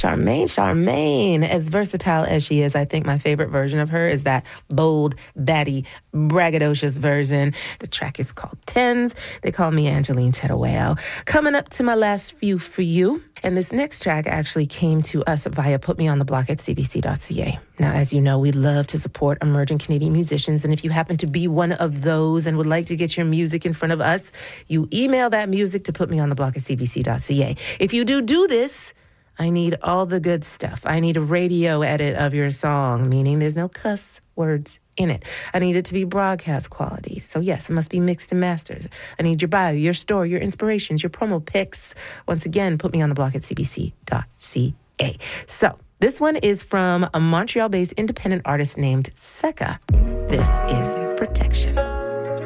Charmaine, as versatile as she is, I think my favorite version of her is that bold, batty, braggadocious version. The track is called Tens. They call me Angeline Terueo. Coming up to my last few for you. And this next track actually came to us via Put Me on the Block at cbc.ca. Now, as you know, we love to support emerging Canadian musicians. And if you happen to be one of those and would like to get your music in front of us, you email that music to putmeontheblock at cbc.ca. If you do this, I need all the good stuff. I need a radio edit of your song, meaning there's no cuss words in it. I need it to be broadcast quality. So yes, it must be mixed and mastered. I need your bio, your story, your inspirations, your promo pics. Once again, put me on the block at cbc.ca. So this one is from a Montreal-based independent artist named Seka. This is Protection.